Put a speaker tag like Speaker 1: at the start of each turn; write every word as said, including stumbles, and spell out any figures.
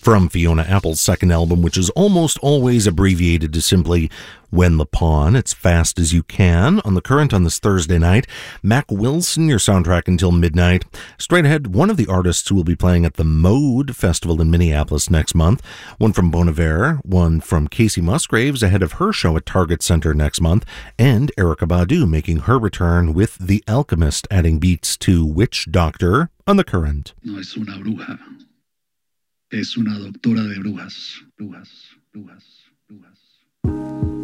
Speaker 1: from Fiona Apple's second album, which is almost always abbreviated to simply When the Pawn. It's Fast As You Can on The Current on this Thursday night. Mac Wilson, your soundtrack until midnight. Straight ahead, one of the artists who will be playing at the Mode Festival in Minneapolis next month. One from Bon Iver, one from Casey Musgraves ahead of her show at Target Center next month, and Erykah Badu making her return with The Alchemist, adding beats to Witch Doctor on The Current.
Speaker 2: No es una bruja. Es una doctora de brujas, brujas, brujas, brujas.